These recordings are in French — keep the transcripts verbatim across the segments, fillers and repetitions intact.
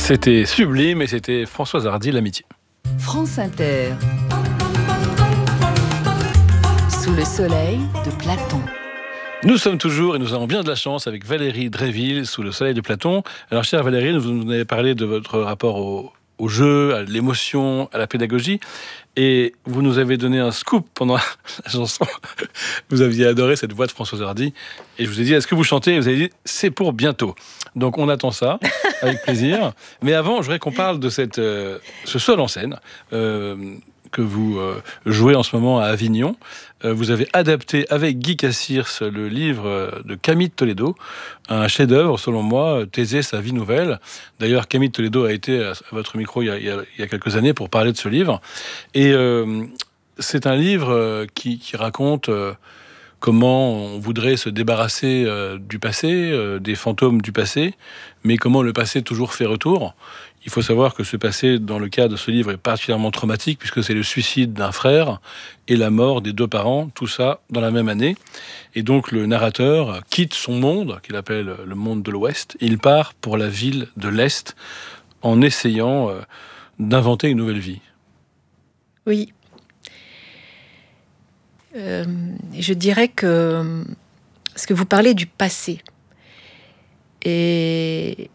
C'était sublime et c'était Françoise Hardy, L'amitié. France Inter. Sous le soleil de Platon. Nous sommes toujours, et nous avons bien de la chance, avec Valérie Dréville, sous le soleil de Platon. Alors, chère Valérie, vous nous avez parlé de votre rapport au, au jeu, à l'émotion, à la pédagogie, et vous nous avez donné un scoop pendant la chanson. Vous aviez adoré cette voix de Françoise Hardy, et je vous ai dit, est-ce que vous chantez? Et vous avez dit, c'est pour bientôt. Donc, on attend ça, avec plaisir. Mais avant, je voudrais qu'on parle de cette, euh, ce seul en scène, euh, que vous euh, jouez en ce moment à Avignon. Euh, vous avez adapté avec Guy Cassirs le livre de Camille de Toledo, un chef-d'œuvre selon moi, Thésée, sa vie nouvelle. D'ailleurs, Camille de Toledo a été à votre micro il y a, il y a, il y a quelques années pour parler de ce livre. Et euh, c'est un livre qui, qui raconte euh, comment on voudrait se débarrasser euh, du passé, euh, des fantômes du passé, mais comment le passé toujours fait retour. Il faut savoir que ce passé, dans le cas de ce livre, est particulièrement traumatique, puisque c'est le suicide d'un frère et la mort des deux parents, tout ça dans la même année. Et donc le narrateur quitte son monde, qu'il appelle le monde de l'Ouest, et il part pour la ville de l'Est, en essayant euh, d'inventer une nouvelle vie. Oui. Euh, je dirais que... Parce que vous parlez du passé. Et...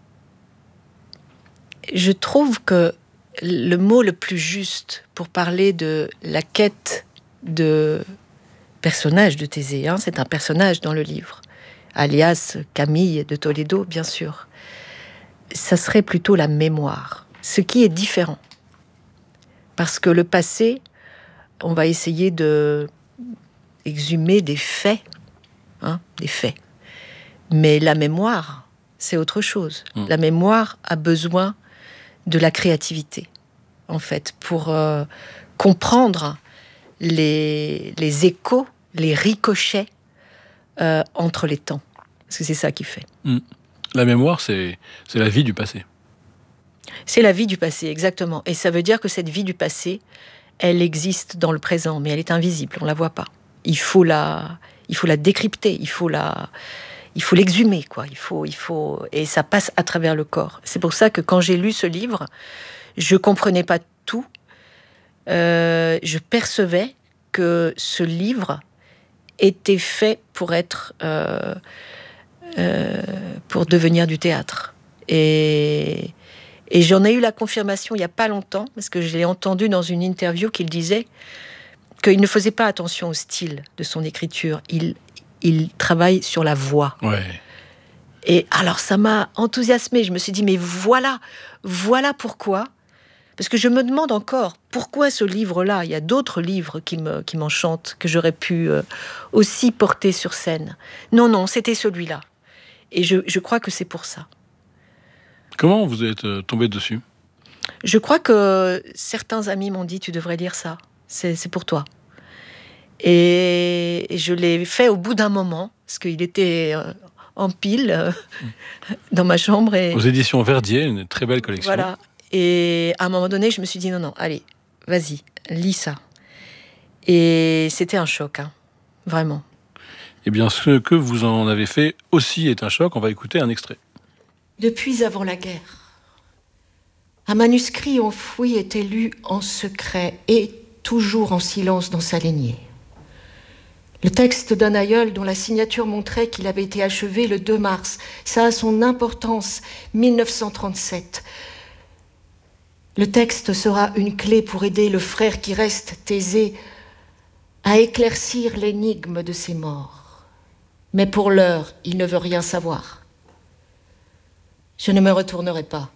Je trouve que le mot le plus juste pour parler de la quête de personnage de Thésée, hein, c'est un personnage dans le livre, alias Camille de Toledo, bien sûr, ça serait plutôt la mémoire, ce qui est différent. Parce que le passé, on va essayer de exhumer des faits, hein, des faits. Mais la mémoire, c'est autre chose. Mmh. La mémoire a besoin de la créativité, en fait, pour euh, comprendre les, les échos, les ricochets euh, entre les temps. Parce que c'est ça qui fait. Mmh. La mémoire, c'est, c'est la vie du passé. C'est la vie du passé, exactement. Et ça veut dire que cette vie du passé, elle existe dans le présent, mais elle est invisible, on ne la voit pas. Il faut la, il faut la décrypter, il faut la... Il faut l'exhumer, quoi. Il faut, il faut, et ça passe à travers le corps. C'est pour ça que quand j'ai lu ce livre, je comprenais pas tout. Euh, je percevais que ce livre était fait pour être, euh, euh, pour devenir du théâtre. Et, et j'en ai eu la confirmation il y a pas longtemps, parce que je l'ai entendu dans une interview qu'il disait qu'il ne faisait pas attention au style de son écriture. Il Il travaille sur la voix. Ouais. Et alors, ça m'a enthousiasmée. Je me suis dit, mais voilà, voilà pourquoi. Parce que je me demande encore, pourquoi ce livre-là? Il y a d'autres livres qui, me, qui m'enchantent, que j'aurais pu euh, aussi porter sur scène. Non, non, c'était celui-là. Et je, je crois que c'est pour ça. Comment vous êtes euh, tombé dessus? Je crois que certains amis m'ont dit, tu devrais lire ça. C'est, c'est pour toi. Et je l'ai fait au bout d'un moment, parce qu'il était en pile dans ma chambre. Et... Aux éditions Verdier, une très belle collection. Voilà. Et à un moment donné, je me suis dit, non, non, allez, vas-y, lis ça. Et c'était un choc, hein, vraiment. Eh bien, ce que vous en avez fait aussi est un choc. On va écouter un extrait. Depuis avant la guerre, un manuscrit enfoui était lu en secret et toujours en silence dans sa lignée. Le texte d'un aïeul dont la signature montrait qu'il avait été achevé le deux mars. Ça a son importance, mille neuf cent trente-sept. Le texte sera une clé pour aider le frère qui reste, Thésée, à éclaircir l'énigme de ses morts. Mais pour l'heure, il ne veut rien savoir. Je ne me retournerai pas.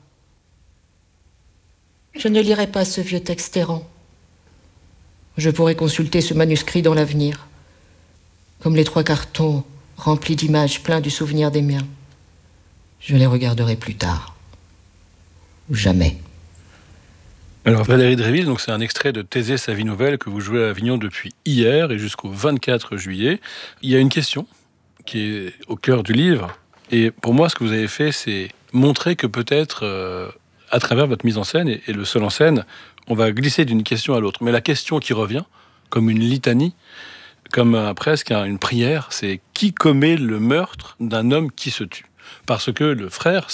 Je ne lirai pas ce vieux texte errant. Je pourrai consulter ce manuscrit dans l'avenir. Comme les trois cartons remplis d'images pleins du souvenir des miens. Je les regarderai plus tard. Ou jamais. Alors Valérie Dréville, donc c'est un extrait de Thésée, sa vie nouvelle, que vous jouez à Avignon depuis hier et jusqu'au vingt-quatre juillet. Il y a une question qui est au cœur du livre. Et pour moi, ce que vous avez fait, c'est montrer que peut-être, euh, à travers votre mise en scène, et, et le seul en scène, on va glisser d'une question à l'autre. Mais la question qui revient, comme une litanie, comme un, presque une prière, c'est qui commet le meurtre d'un homme qui se tue? Parce que le frère